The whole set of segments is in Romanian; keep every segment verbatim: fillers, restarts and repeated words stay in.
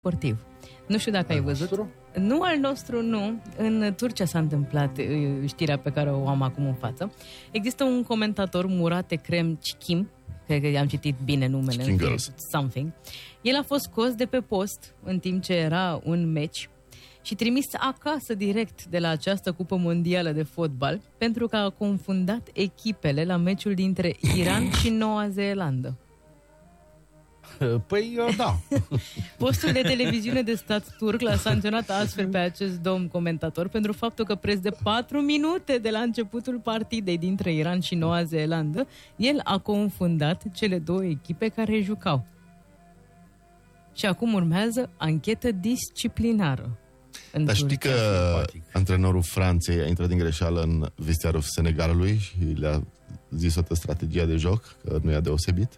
sportiv. Nu știu dacă al ai văzut. Nostru? Nu al nostru, nu. În Turcia s-a întâmplat știrea pe care o am acum în față. Există un comentator, Murat Ekrem Çikim, cred că am citit bine numele, Chicken Girls. something. El a fost scos de pe post în timp ce era un meci și trimis acasă direct de la această cupă mondială de fotbal pentru că a confundat echipele la meciul dintre Iran și Noua Zeelandă. Păi, da. Postul de televiziune de stat turc l-a sancționat astfel pe acest domn comentator pentru faptul că preț de patru minute de la începutul partidei dintre Iran și Noua Zeelandă, el a confundat cele două echipe care jucau. Și acum urmează anchetă disciplinară. Dar știi că antrenorul Franței a intrat din greșeală în vestiarul Senegalului și le-a zis toată strategia de joc, că nu e deosebit?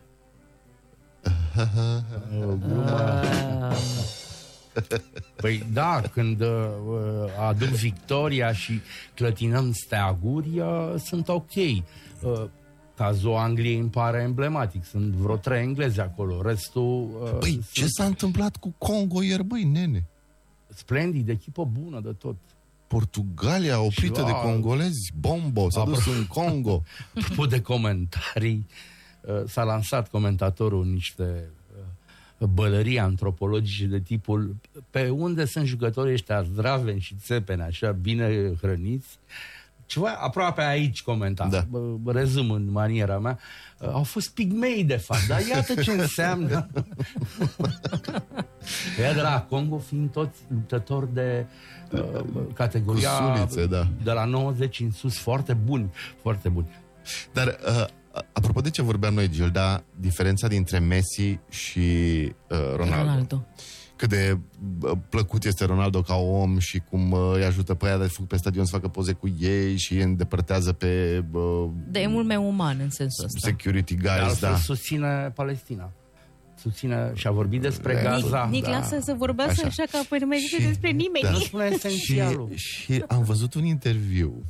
Păi da, când uh, aduc victoria și clătinăm steaguri, uh, sunt ok. Uh, cazul Angliei îmi pare emblematic. Sunt vreo trei englezi acolo. Restul... Uh, Băi, sunt... ce s-a întâmplat cu Congo ieri, băi, nene? Splendid, echipă bună de tot. Portugalia oprită Și, de a, congolezi. Bombo, s-a dus în Congo. Apropo de comentarii, s-a lansat comentatorul niște bălării antropologice de tipul pe unde sunt jucătorii ăștia zdraveni și țepeni, așa, bine hrăniți. Ceva aproape aici comenta, da. Rezum în maniera mea, au fost pigmei de fapt, dar iată ce înseamnă. Ea de la Congo fiind toți luptători de uh, categoria sulițe, da. de la nouăzeci în sus, foarte buni, foarte buni. Dar, uh, apropo de ce vorbeam noi, Gilda, diferența dintre Messi și uh, Ronaldo. Ronaldo. Cât de uh, plăcut este Ronaldo ca om și cum uh, îi ajută pe aia de fug pe stadion să facă poze cu ei și îi îndepărtează pe... Uh, de e mult mai uman în sensul ăsta. Security guys, dar da. susține Palestina. Susține și a vorbit despre Gaza. Nic, da. Lasă să vorbească așa, așa că apoi nu mai zice despre nimeni. Da. Nu spune esențialul. Și, și am văzut un interviu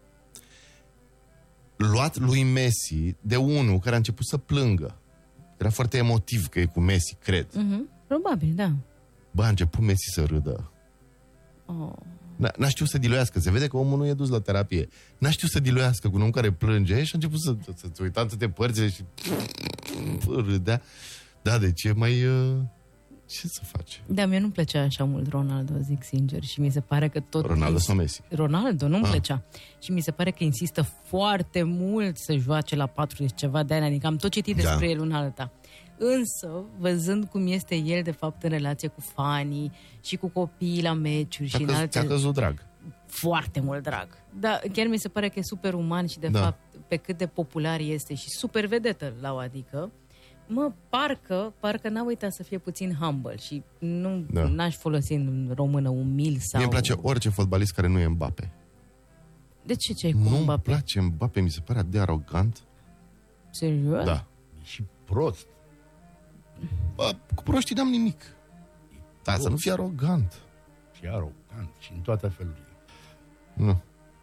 luat lui Messi de unul care a început să plângă. Era foarte emotiv că e cu Messi, cred. Uh-huh. Probabil, da. Bă, a început Messi să râdă. Oh. N-a știut să diluiască. Se vede că omul nu e dus la terapie. N-a știut să diluiască cu un om care plânge și a început să, să, să uita în toate părțile și râdea. Da, deci e mai... Uh... Ce să faci? Da, mie nu-mi plăcea așa mult Ronaldo, zic sincer. Și mi se pare că tot... Ronaldo sau Messi? Ronaldo, nu-mi ah. plăcea. Și mi se pare că insistă foarte mult să joace la patruzeci ceva de ani. Adică am tot citit despre da. el una alta. Însă, văzând cum este el, de fapt, în relație cu fanii și cu copiii la meciuri și că, în alte... Ți-a căzut drag. Foarte mult drag. Da, chiar mi se pare că e super uman și, de da. fapt, pe cât de popular este și super vedetă la o adică, mă, parcă, parcă n-a uitat să fie puțin humble și nu da. n-aș folosi în română umil sau... Mie îmi place orice fotbalist care nu e Mbappé. De ce ce-ai cu nu Mbappé? Nu-mi place Mbappé, mi se pare de arogant. Serios? Da. Și prost. Bă, cu proștii n-am nimic. Da, să nu fie arogant. Și arogant și în toate felurile. Nu.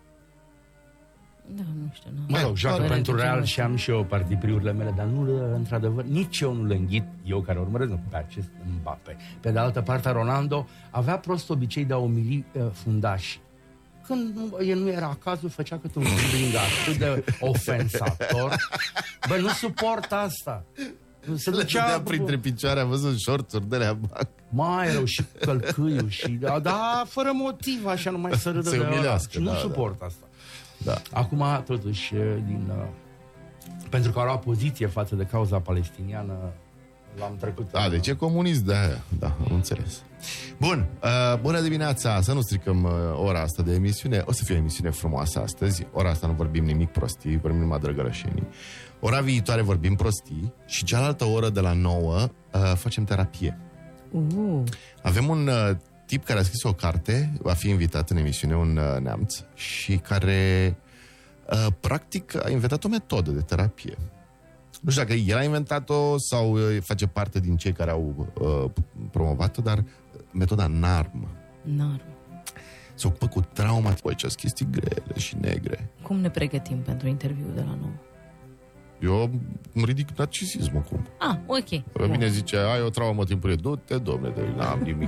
Da, nu știu. Nu. Mă rog, joacă pentru Real și am și eu partipriurile mele, dar nu, într-adevăr, nici eu nu le înghit, eu care urmăresc pe acest Mbappé. Pe de altă parte, Ronaldo avea prost obicei de a umili uh, fundași. Când nu, el nu era cazul, făcea cât un dribbling atât de ofensator. Bă, nu suport asta. Se ducea printre picioare, am văzut shorturi de la banc. Mai rău și călcâiul și... Da, da, fără motiv, așa, numai să râdă se de ăla. Și nu da, suport da. asta. Da. Acum, totuși, din, uh, pentru că au luat poziție față de cauza palestiniană, l-am trecut. Da, deci e comunist de aia. Da, am înțeles. Bun, uh, bună dimineața, să nu stricăm uh, ora asta de emisiune. O să fie o emisiune frumoasă astăzi. Ora asta nu vorbim nimic prostii, vorbim numai drăgărășenii. Ora viitoare vorbim prostii și cealaltă oră de la nouă uh, facem terapie. Uh. Avem un uh, tip care a scris o carte, va fi invitat în emisiune, un uh, neamț, și care uh, practic a inventat o metodă de terapie. Nu știu dacă el a inventat-o sau uh, face parte din cei care au uh, promovat-o, dar metoda NARM. NARM. Se ocupă cu trauma, băi, ce chestii grele și negre. Cum ne pregătim pentru interviul de la nouă? Eu îmi ridic narcisismul cum. Ah, ok. Pe mine zice, ai o traumă timpurie. Du-te, domnule, de n-am nimic